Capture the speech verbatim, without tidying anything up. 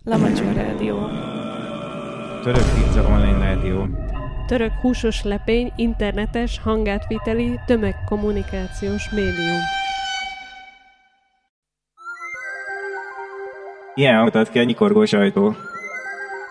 Lamacsó Rádió. Török pizza online rádió. Török húsos lepény internetes hangátviteli tömegkommunikációs médium. Ilyen hangot ad ki a nyikorgós ajtó.